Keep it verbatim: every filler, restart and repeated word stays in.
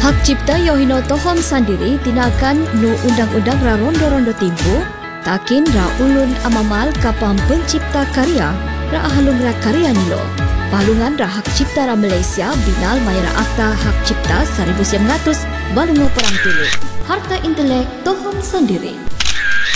Hak cipta yohino tohom sandiri tinakan nu undang-undang ra rondo-rondo timpu, takin ra ulun amamal kapam pencipta karya, ra ahalung ra karya nilo. Palungan ra hak cipta ra Malaysia binal mayra akta hak cipta seribu sembilan ratus balungo perang tulu. Harta intelek tohom sandiri.